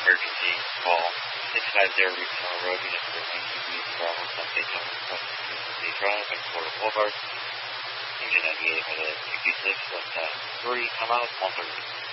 emergency, call 650 Regional Road, Unit 13 Bravo, South Daytona, State Drive, and Florida Boulevard. Engine 98 with a 66, left 3, come out, 130.